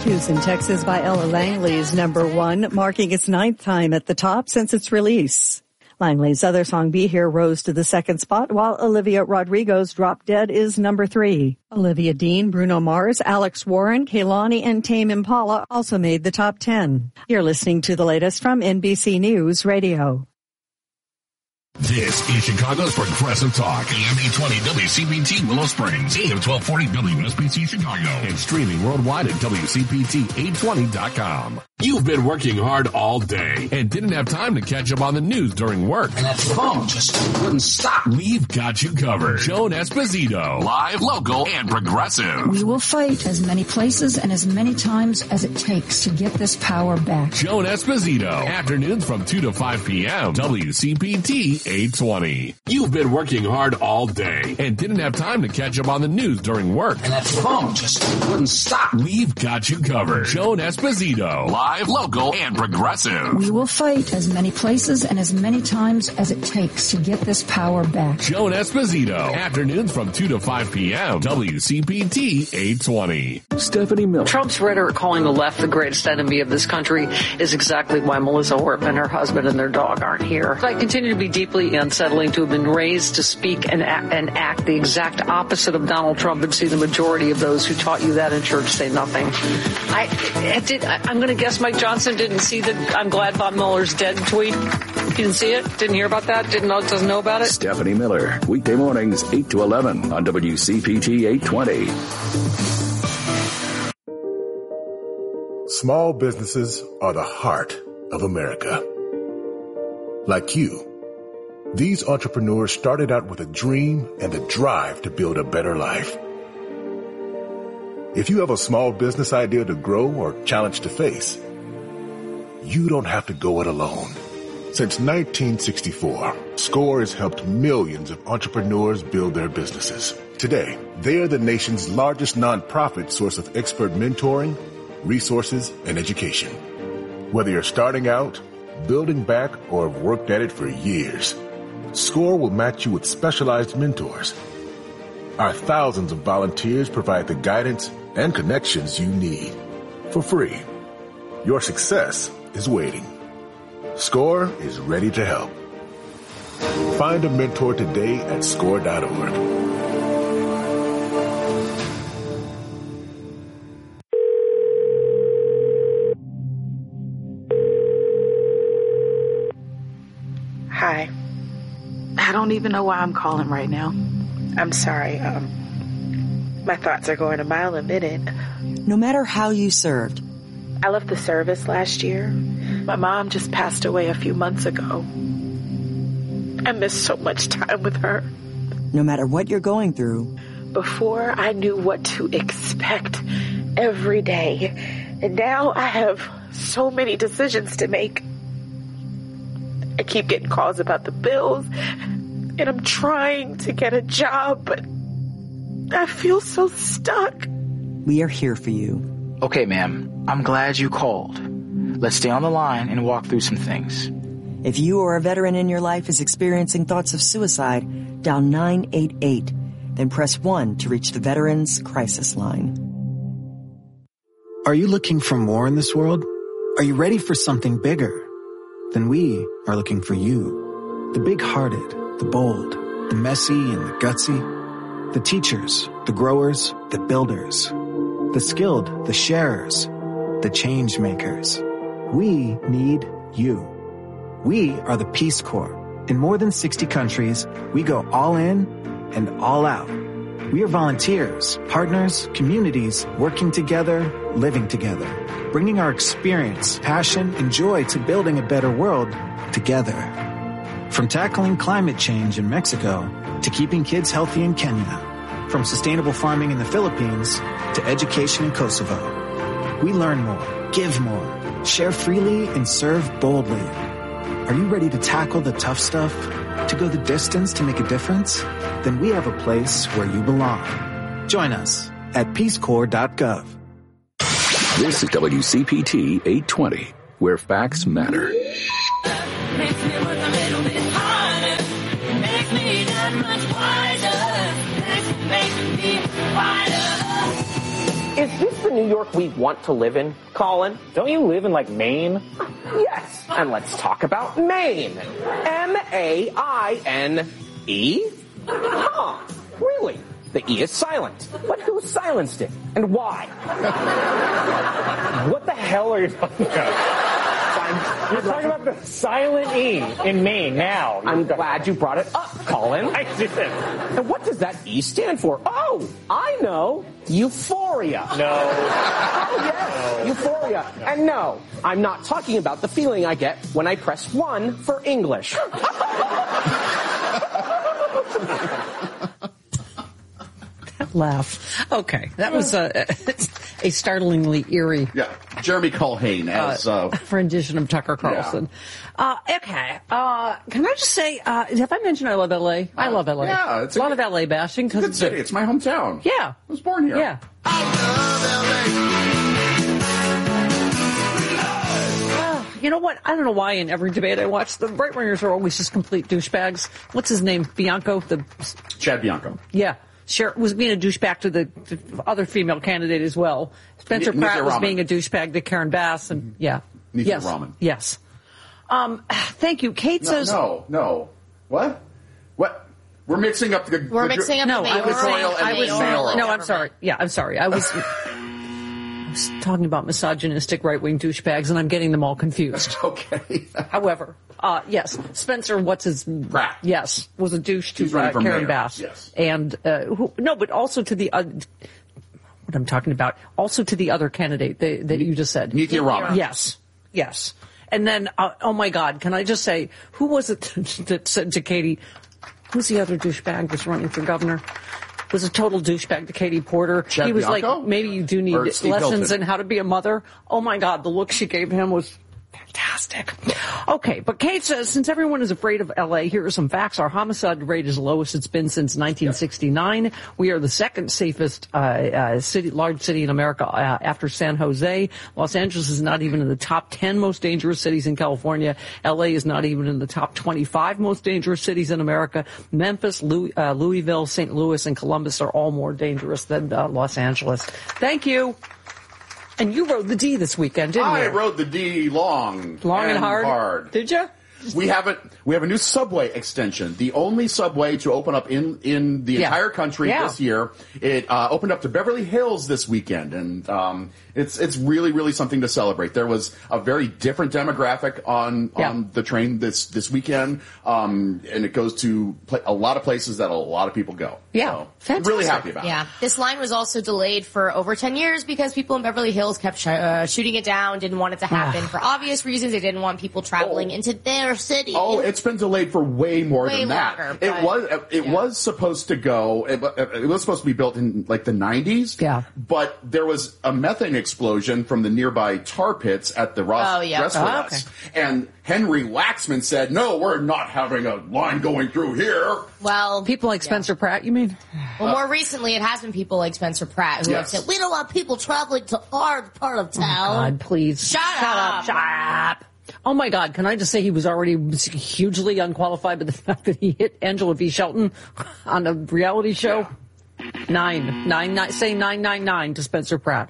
Houston, Texas by Ella Langley is number 1, marking its 9th time at the top since its release. Langley's other song, Be Here, rose to the 2nd spot, while Olivia Rodrigo's Drop Dead is number 3. Olivia Dean, Bruno Mars, Alex Warren, Kehlani, and Tame Impala also made the top 10. You're listening to the latest from NBC News Radio. This is Chicago's Progressive Talk, AM 820 WCPT Willow Springs, AM 1240 WSBC Chicago, and streaming worldwide at WCPT820.com. You've been working hard all day and didn't have time to catch up on the news during work. And that phone just wouldn't stop. We've got you covered. Joan Esposito, live, local, and progressive. We will fight as many places and as many times as it takes to get this power back. Joan Esposito, afternoons from 2 to 5 p.m. WCPT 820. You've been working hard all day and didn't have time to catch up on the news during work. And that phone just wouldn't stop. We've got you covered. Joan Esposito, live, local, and progressive. We will fight as many places and as many times as it takes to get this power back. Joan Esposito, afternoons from 2 to 5 p.m. WCPT 820. Stephanie Miller. Trump's rhetoric calling the left the greatest enemy of this country is exactly why Melissa Horton and her husband and their dog aren't here. I continue to be deeply unsettling to have been raised to speak and act the exact opposite of Donald Trump and see the majority of those who taught you that in church say nothing. I'm going to guess Mike Johnson didn't see the I'm glad Bob Mueller's dead tweet. You didn't see it? Didn't hear about that? Doesn't know about it? Stephanie Miller, weekday mornings 8 to 11 on WCPT 820. Small businesses are the heart of America. Like you, these entrepreneurs started out with a dream and the drive to build a better life. If you have a small business idea to grow or challenge to face, you don't have to go it alone. Since 1964, SCORE has helped millions of entrepreneurs build their businesses. Today, they are the nation's largest nonprofit source of expert mentoring, resources, and education. Whether you're starting out, building back, or have worked at it for years, SCORE will match you with specialized mentors. Our thousands of volunteers provide the guidance and connections you need for free. Your success is waiting. SCORE is ready to help. Find a mentor today at SCORE.org. Hi. I don't even know why I'm calling right now. I'm sorry. My thoughts are going a mile a minute. No matter how you served. I left the service last year. My mom just passed away a few months ago. I missed so much time with her. No matter what you're going through. Before, I knew what to expect every day. And now I have so many decisions to make. I keep getting calls about the bills, and I'm trying to get a job, but I feel so stuck. We are here for you. Okay, ma'am. I'm glad you called. Let's stay on the line and walk through some things. If you or a veteran in your life is experiencing thoughts of suicide, dial 988. Then press 1 to reach the Veterans Crisis Line. Are you looking for more in this world? Are you ready for something bigger? Then we are looking for you. The big-hearted, the bold, the messy and the gutsy, the teachers, the growers, the builders, the skilled, the sharers, the change makers. We need you. We are the Peace Corps. In more than 60 countries, we go all in and all out. We are volunteers, partners, communities, working together, living together, bringing our experience, passion, and joy to building a better world together. From tackling climate change in Mexico to keeping kids healthy in Kenya, from sustainable farming in the Philippines to education in Kosovo. We learn more, give more, share freely, and serve boldly. Are you ready to tackle the tough stuff? To go the distance to make a difference? Then we have a place where you belong. Join us at peacecorps.gov. This is WCPT 820, where facts matter. Makes me work a little bit harder. Makes me that much wiser. Makes me wider. If this the New York we want to live in, Colin? Don't you live in, like, Maine? Yes, and let's talk about Maine. M-A-I-N-E? Huh, really? The E is silent. But who silenced it, and why? What the hell are you talking about? You're talking about the silent E in Maine now. I'm glad you brought it up, Colin. I did. And what does that E stand for? Oh, I know. Euphoria. No. Oh, yes. No. Euphoria. No. And no, I'm not talking about the feeling I get when I press 1 for English. Laugh. Okay, that was a startlingly eerie. Yeah, Jeremy Culhane as rendition of Tucker Carlson. Yeah. Okay, can I just say, have I mentioned I love LA? I love LA. Yeah, it's a lot of LA bashing. It's a good city. It's my hometown. Yeah, I was born here. Yeah. You know what? I don't know why in every debate I watch, the right-wingers are always just complete douchebags. What's his name? Bianco? Chad Bianco. Yeah. Sure, was being a douchebag to the other female candidate as well. Spencer Pratt was being a douchebag to Karen Bass, and Nithya Raman. Yes. Thank you. Kate says no. What? We're mixing up the. We're mixing up the mayoral and mayoral. No, I'm sorry. Yeah, I'm sorry. I was talking about misogynistic right-wing douchebags, and I'm getting them all confused. Okay. However, yes, Spencer, Pratt? Yes, was a douche to Karen mayor. Bass. Yes. And, but also to the, what I'm talking about, also to the other candidate that you just said. Nithya Raman. Yes. And then, oh my God, can I just say, who was it that said to Katie, who's the other douchebag that's running for governor? Was a total douchebag to Katie Porter. Chad he was Bianco? Like, maybe you do need lessons in how to be a mother. Oh my God, the look she gave him was fantastic. Okay, but Kate says, since everyone is afraid of L.A., here are some facts. Our homicide rate is the lowest it's been since 1969. Yep. We are the second safest large city in America after San Jose. Los Angeles is not even in the top 10 most dangerous cities in California. L.A. is not even in the top 25 most dangerous cities in America. Memphis, Louisville, St. Louis, and Columbus are all more dangerous than Los Angeles. Thank you. And you rode the D this weekend, didn't you? I rode the D long and hard. Did you? We have a new subway extension. The only subway to open up in the entire country this year. It opened up to Beverly Hills this weekend, and it's really, really something to celebrate. There was a very different demographic on the train this weekend, and it goes to a lot of places that a lot of people go. Yeah, so I'm really happy about it. Yeah, this line was also delayed for over 10 years because people in Beverly Hills kept shooting it down, didn't want it to happen for obvious reasons. They didn't want people traveling into their city. Oh, it's been delayed for way more than that. Longer, it was supposed to go. It was supposed to be built in like the 90s. Yeah. But there was a methane explosion from the nearby tar pits at the Ross Dress for Less. And Henry Waxman said, "No, we're not having a line going through here." Well, people like Spencer Pratt, you mean? Well, more recently, it has been people like Spencer Pratt who have said, "We don't want people traveling to our part of town." Oh, God, please. Shut up. Oh my God, can I just say he was already hugely unqualified by the fact that he hit Angela V. Shelton on a reality show? 999, say 999 to Spencer Pratt.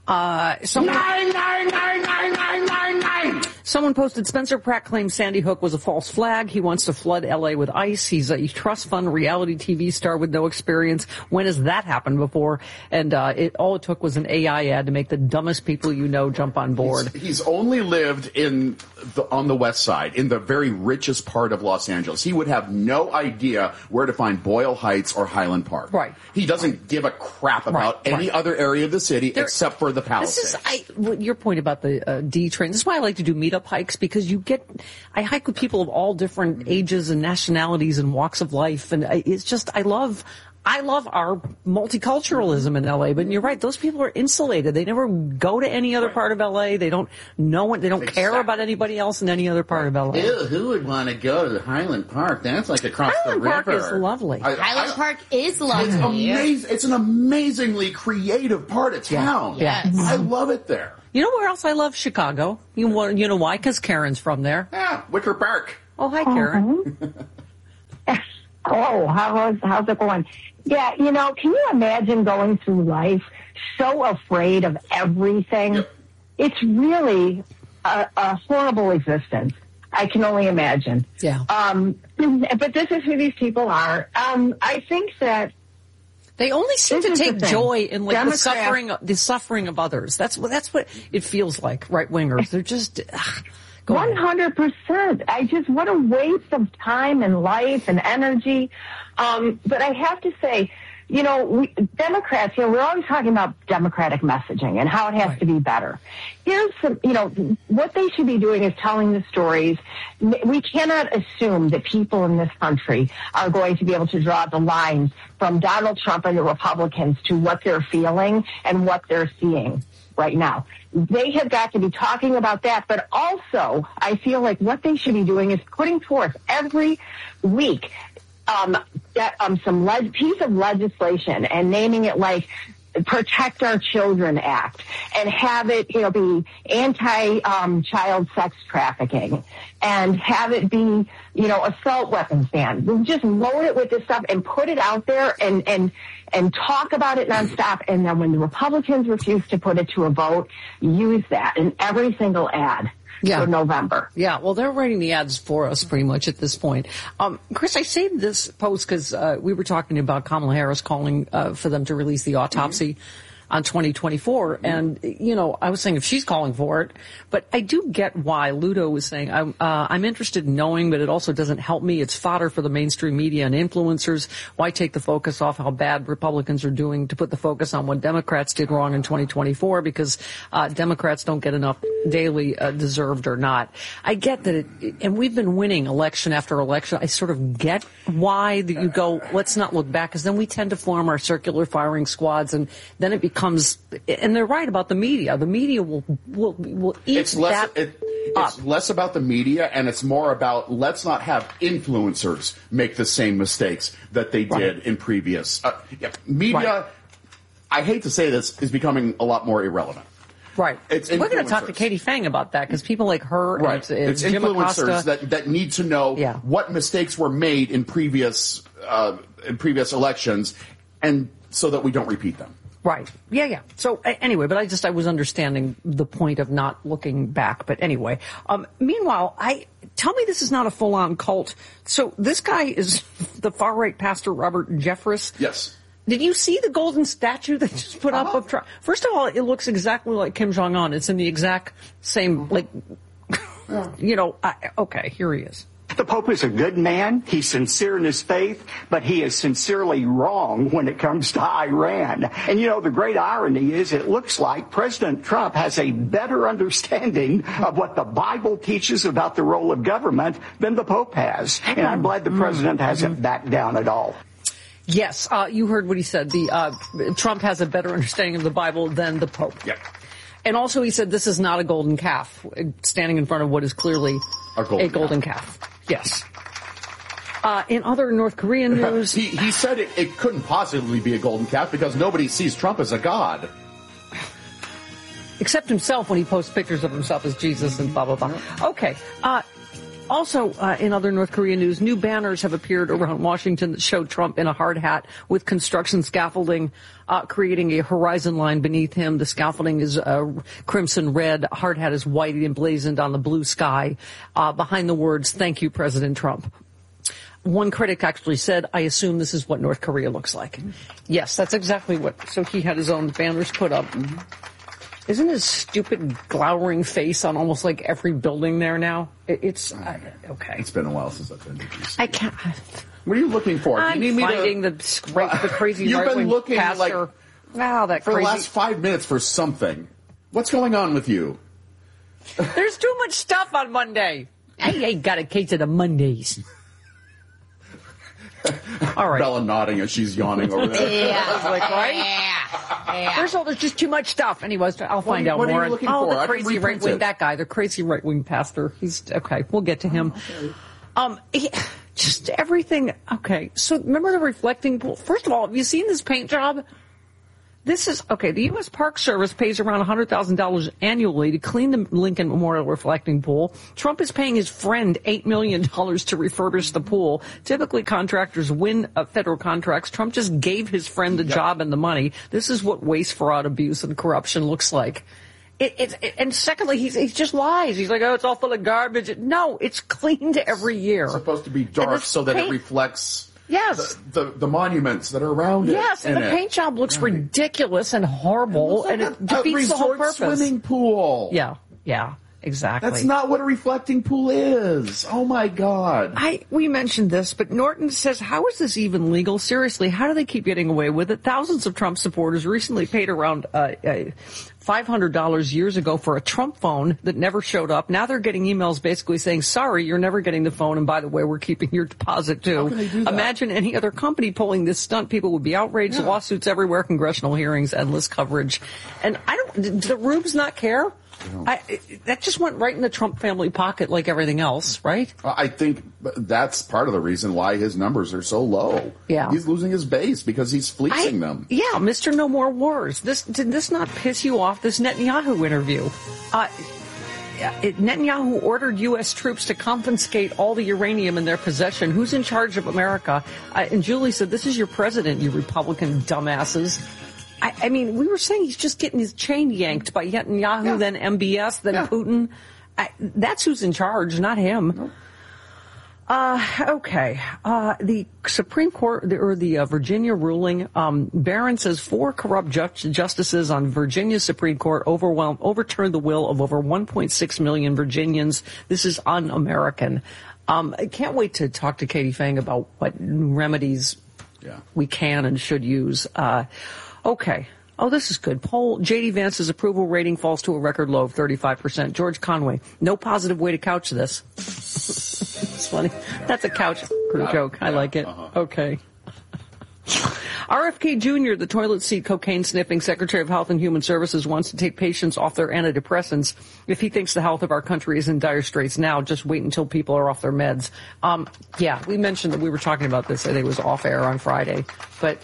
9999999. Someone posted, Spencer Pratt claims Sandy Hook was a false flag. He wants to flood L.A. with ice. He's a trust fund reality TV star with no experience. When has that happened before? And all it took was an AI ad to make the dumbest people you know jump on board. He's only lived on the west side, in the very richest part of Los Angeles. He would have no idea where to find Boyle Heights or Highland Park. Right. He doesn't give a crap about any other area of the city except for the Palisades. Your point about the D train. This is why I like to do meetup hikes, because I hike with people of all different ages and nationalities and walks of life, and it's just I love our multiculturalism in LA. But you're right; those people are insulated. They never go to any other part of LA. They don't know it. They don't care about anybody else in any other part of LA. Ew, who would want to go to Highland Park? That's like across the river. Highland Park is lovely. Highland Park is lovely. It's amazing. It's an amazingly creative part of town. Yeah. Yes. I love it there. You know where else I love? Chicago. You know why? Because Karen's from there. Yeah, Wicker Park. Oh, hi, Karen. Oh, how's it going? Yeah, can you imagine going through life so afraid of everything. Yep. It's really a horrible existence. I can only imagine. Yeah. But this is who these people are. I think that they only seem to take joy in like Democrats, the suffering of others. That's what it feels like. Right wingers, they're just 100%. What a waste of time and life and energy. But I have to say, Democrats, we're always talking about democratic messaging and how it has to be better. Here's some, what they should be doing is telling the stories. We cannot assume that people in this country are going to be able to draw the lines from Donald Trump and the Republicans to what they're feeling and what they're seeing right now. They have got to be talking about that, but also I feel like what they should be doing is putting forth every week some piece of legislation and naming it like Protect Our Children Act, and have it, be anti-child sex trafficking, and have it be, assault weapons ban. We'll just load it with this stuff and put it out there and talk about it nonstop. And then when the Republicans refuse to put it to a vote, use that in every single ad. For November. Yeah, well, they're writing the ads for us pretty much at this point. Chris, I saved this post because we were talking about Kamala Harris calling for them to release the autopsy on 2024. And, I was saying if she's calling for it, but I do get why Ludo was saying, I'm interested in knowing, but it also doesn't help me. It's fodder for the mainstream media and influencers. Why take the focus off how bad Republicans are doing to put the focus on what Democrats did wrong in 2024? Because Democrats don't get enough daily, deserved or not. I get that and we've been winning election after election. I sort of get why that you go, let's not look back, because then we tend to form our circular firing squads, and then it becomes, and they're right about the media. The media will eat it's less about the media, and it's more about let's not have influencers make the same mistakes that they did in previous. Media, Right. I hate to say this, is becoming a lot more irrelevant. Right. It's We're going to talk to Katie Fang about that, because people like her, right. and it's Jim influencers Acosta, that need to know what mistakes were made in previous elections, and so that we don't repeat them. Right. Yeah. So anyway, but I was understanding the point of not looking back. But anyway, meanwhile, tell me this is not a full-on cult. So this guy is the far-right pastor, Robert Jeffress. Yes. Did you see the golden statue they just put up of Trump? First of all, it looks exactly like Kim Jong-un. It's in the exact same, okay, here he is. The Pope is a good man. He's sincere in his faith, but he is sincerely wrong when it comes to Iran. And the great irony is it looks like President Trump has a better understanding of what the Bible teaches about the role of government than the Pope has. And I'm glad the president hasn't backed down at all. Yes, you heard what he said. Trump has a better understanding of the Bible than the Pope. Yep. And also he said this is not a golden calf, standing in front of what is clearly a golden calf. Yes. In other North Korean news... he said it couldn't possibly be a golden calf because nobody sees Trump as a god. Except himself when he posts pictures of himself as Jesus and blah, blah, blah. Okay. Also, in other North Korean news, new banners have appeared around Washington that show Trump in a hard hat with construction scaffolding, creating a horizon line beneath him. The scaffolding is crimson red. Hard hat is white emblazoned on the blue sky. Behind the words, "Thank you, President Trump." One critic actually said, "I assume this is what North Korea looks like." Yes, that's exactly what. So he had his own banners put up. Isn't his stupid glowering face on almost like every building there now? It's okay. It's been a while since I've been to DC. I can't. What are you looking for? I'm finding the crazy right-wing pastor. Wow, that for crazy. the last 5 minutes for something. What's going on with you? There's too much stuff on Monday. I ain't got a case of the Mondays. All right. Bella nodding as she's yawning over there. Yeah. I was like, right? Yeah. There's just too much stuff. Anyways, I'll find out more. What are you looking for? The crazy right-wing, that guy, the crazy right-wing pastor. He's, okay, we'll get to him. Just everything. Okay, so remember the reflecting pool? First of all, have you seen this paint job? This is, okay, the U.S. Park Service pays around $100,000 annually to clean the Lincoln Memorial reflecting pool. Trump is paying his friend $8 million to refurbish the pool. Typically, contractors win federal contracts. Trump just gave his friend the job and the money. This is what waste, fraud, abuse, and corruption looks like. And secondly, he just lies. He's like, oh, it's all full of garbage. No, it's cleaned every year. It's supposed to be dark so that it reflects... Yes. The monuments that are around it. Yes, and the paint job looks ridiculous and horrible, and it defeats the whole purpose. Swimming pool. Yeah, exactly. That's not what a reflecting pool is. Oh my God. We mentioned this, but Norton says, how is this even legal? Seriously, how do they keep getting away with it? Thousands of Trump supporters recently paid around $500 years ago for a Trump phone that never showed up. Now they're getting emails basically saying, sorry, you're never getting the phone, and by the way, we're keeping your deposit too. How can they do that? Imagine any other company pulling this stunt. People would be outraged. Yeah. Lawsuits everywhere, congressional hearings, endless coverage. And the Rubes not care? That just went right in the Trump family pocket like everything else, right? I think that's part of the reason why his numbers are so low. Yeah. He's losing his base because he's fleecing them. Yeah, Mr. No More Wars. Did this not piss you off, this Netanyahu interview? Netanyahu ordered U.S. troops to confiscate all the uranium in their possession. Who's in charge of America? And Julie said, this is your president, you Republican dumbasses. I mean, we were saying he's just getting his chain yanked by Netanyahu, then MBS, then Putin. That's who's in charge, not him. Okay. The Supreme Court, or the Virginia ruling, Barron says 4 corrupt justices on Virginia's Supreme Court overturned the will of over 1.6 million Virginians. This is un-American. I can't wait to talk to Katie Fang about what remedies we can and should use. Okay. Oh, this is good. Poll, J.D. Vance's approval rating falls to a record low of 35%. George Conway, no positive way to couch this. It's funny. That's a couch joke. I like it. Okay. RFK Jr., the toilet seat cocaine-sniffing Secretary of Health and Human Services, wants to take patients off their antidepressants. If he thinks the health of our country is in dire straits now, just wait until people are off their meds. We mentioned that we were talking about this. I think it was off air on Friday. But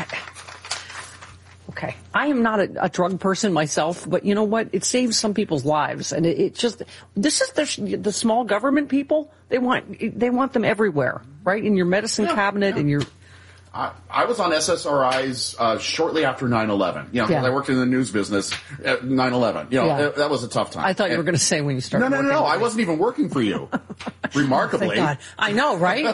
okay. I am not a drug person myself, but you know what? It saves some people's lives. And this is the small government people. They want them everywhere, right? In your medicine cabinet, in your... I was on SSRIs shortly after 9/11. You know, 'cause I worked in the news business at 9/11. You know, that was a tough time. I thought you were going to say when you started. No. I wasn't even working for you. Remarkably, thank God. I know, right?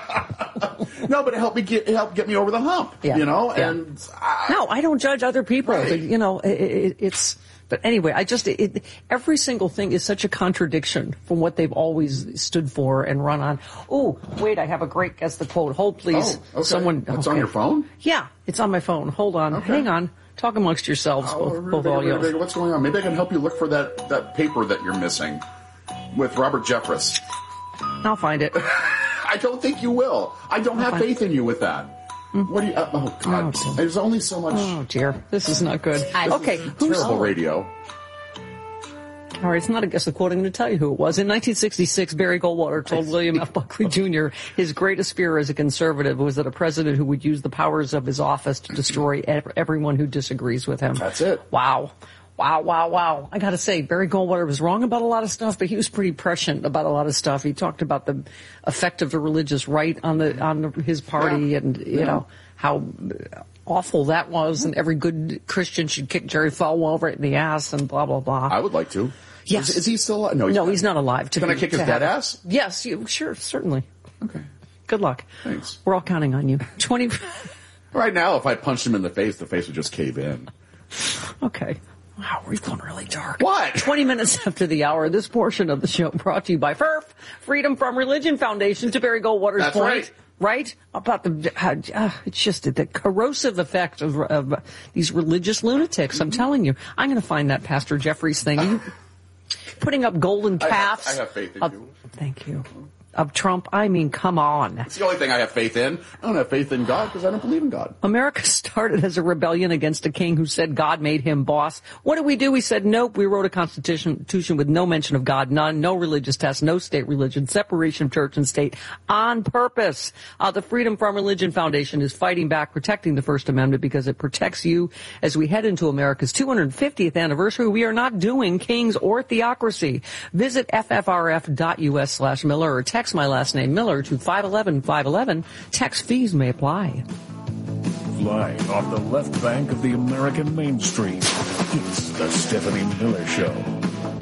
No, but it helped get me over the hump. You know, and no, I don't judge other people. Right. You know, it's. But anyway, every single thing is such a contradiction from what they've always stood for and run on. Oh, wait, I have a great guess. The quote. Hold, please. Oh, okay. It's on your phone? Yeah, it's on my phone. Hold on. Okay. Hang on. Talk amongst yourselves, both all you. What's going on? Maybe I can help you look for that paper that you're missing with Robert Jeffress. I'll find it. I don't think you will. I don't have faith in you with that. What do you? Oh God! There's only so much. Oh dear, this is not good. Okay, terrible radio. All right, it's not a guess the quote. I'm going to tell you who it was. In 1966, Barry Goldwater told William F. Buckley Jr. his greatest fear as a conservative was that a president who would use the powers of his office to destroy everyone who disagrees with him. That's it. Wow. I got to say, Barry Goldwater was wrong about a lot of stuff, but he was pretty prescient about a lot of stuff. He talked about the effect of the religious right on his party and, you know, how awful that was, and every good Christian should kick Jerry Falwell right in the ass and blah, blah, blah. I would like to. Yes. Is he still alive? No, he's not alive. Can I kick his dead ass? Yes, sure, certainly. Okay. Good luck. Thanks. We're all counting on you. Right now, if I punched him in the face would just cave in. Okay. Wow, we've gone really dark. What? 20 minutes after the hour, this portion of the show brought to you by FERF, Freedom from Religion Foundation, to Barry Goldwater's That's point. Right? About it's just the corrosive effect of these religious lunatics. I'm telling you. I'm going to find that Pastor Jeffries thing. Putting up golden calves. I have faith in you. Thank you. of Trump. I mean, come on. It's the only thing I have faith in. I don't have faith in God because I don't believe in God. America started as a rebellion against a king who said God made him boss. What did we do? We said, nope, we wrote a constitution with no mention of God, none, no religious test, no state religion, separation of church and state on purpose. The Freedom from Religion Foundation is fighting back, protecting the First Amendment because it protects you as we head into America's 250th anniversary. We are not doing kings or theocracy. Visit ffrf.us/Miller or text my last name Miller to 511-511. Text fees may apply. Flying off the left bank of the American mainstream, it's the Stephanie Miller Show.